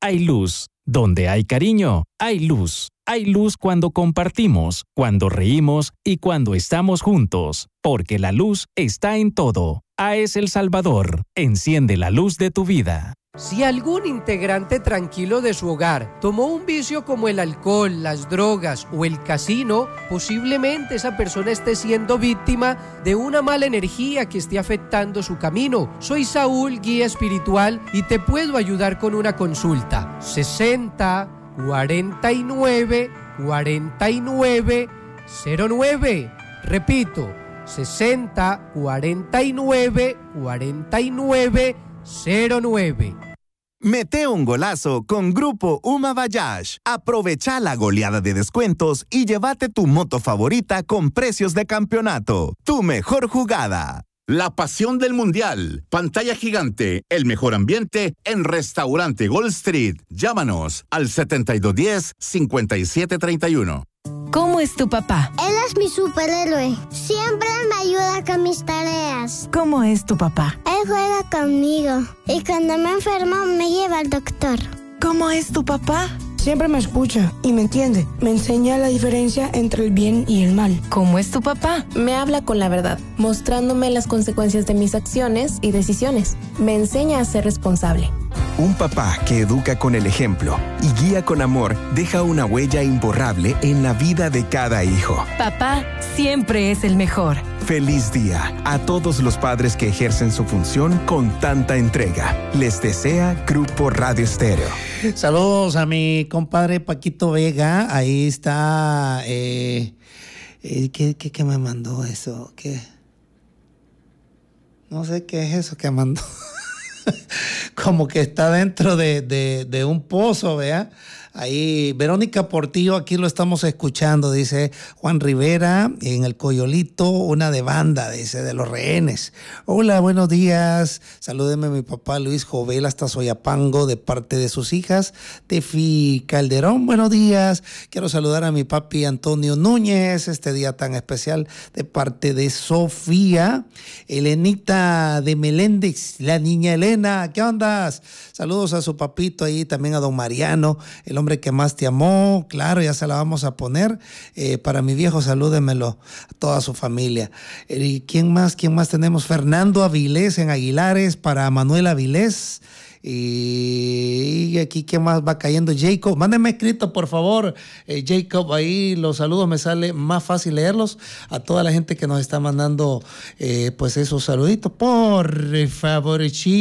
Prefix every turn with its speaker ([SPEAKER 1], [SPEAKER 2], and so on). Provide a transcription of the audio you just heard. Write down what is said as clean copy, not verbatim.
[SPEAKER 1] hay luz. Donde hay cariño, hay luz. Hay luz cuando compartimos, cuando reímos y cuando estamos juntos. Porque la luz está en todo. AES El Salvador. Enciende la luz de tu vida.
[SPEAKER 2] Si algún integrante tranquilo de su hogar tomó un vicio como el alcohol, las drogas o el casino, posiblemente esa persona esté siendo víctima de una mala energía que esté afectando su camino. Soy Saúl, guía espiritual, y te puedo ayudar con una consulta. 60 49 49 09. Repito, 60 49 49 09.
[SPEAKER 3] Mete un golazo con Grupo Uma Voyage. Aprovecha la goleada de descuentos y llévate tu moto favorita con precios de campeonato. Tu mejor jugada.
[SPEAKER 4] La pasión del mundial. Pantalla gigante. El mejor ambiente en Restaurante Gold Street. Llámanos al 7210-5731.
[SPEAKER 5] ¿Cómo es tu papá?
[SPEAKER 6] Él es mi superhéroe. Siempre me ayuda con mis tareas.
[SPEAKER 5] ¿Cómo es tu papá?
[SPEAKER 6] Él juega conmigo y cuando me enfermo me lleva al doctor.
[SPEAKER 5] ¿Cómo es tu papá?
[SPEAKER 7] Siempre me escucha y me entiende. Me enseña la diferencia entre el bien y el mal.
[SPEAKER 5] ¿Cómo es tu papá?
[SPEAKER 8] Me habla con la verdad, mostrándome las consecuencias de mis acciones y decisiones. Me enseña a ser responsable.
[SPEAKER 9] Un papá que educa con el ejemplo y guía con amor deja una huella imborrable en la vida de cada hijo.
[SPEAKER 5] Papá siempre es el mejor.
[SPEAKER 9] Feliz día a todos los padres que ejercen su función con tanta entrega. Les desea Grupo Radio Estéreo.
[SPEAKER 10] Saludos a mi compadre Paquito Vega. Ahí está. ¿Qué me mandó eso? ¿Qué? No sé qué es eso que mandó. Como que está dentro de un pozo, ¿vea? Ahí, Verónica Portillo, aquí lo estamos escuchando, dice Juan Rivera, en el Coyolito, una de banda, dice, de los rehenes. Hola, buenos días, salúdeme a mi papá Luis Jovel hasta Soyapango, de parte de sus hijas, Tefi Calderón, buenos días. Quiero saludar a mi papi Antonio Núñez, este día tan especial, de parte de Sofía. Elenita de Meléndez, la niña Elena, ¿qué ondas? Saludos a su papito ahí, también a don Mariano, el hombre que más te amó, claro, ya se la vamos a poner. Para mi viejo, salúdemelo a toda su familia. ¿Quién más tenemos? Fernando Avilés en Aguilares, para Manuel Avilés. Y aquí, ¿qué más va cayendo? Jacob, mándeme escrito, por favor. Jacob, ahí los saludos, me sale más fácil leerlos. A toda la gente que nos está mandando, pues esos saluditos, por favor,